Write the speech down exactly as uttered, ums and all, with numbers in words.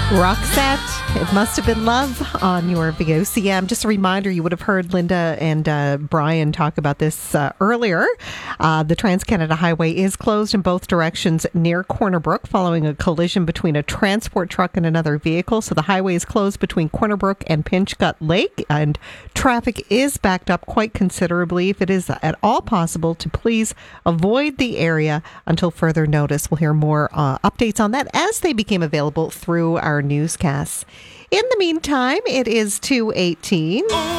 Roxette, It Must Have Been Love on your V O C M. Just a reminder, you would have heard Linda and uh, Brian talk about this uh, earlier. Uh, the Trans-Canada Highway is closed in both directions near Corner Brook following a collision between a transport truck and another vehicle. So the highway is closed between Corner Brook and Pinchgut Lake, and traffic is backed up quite considerably. If it is at all possible, to please avoid the area until further notice. We'll hear more uh, updates on that as they became available through our newscasts. In the meantime, it is two eighteen.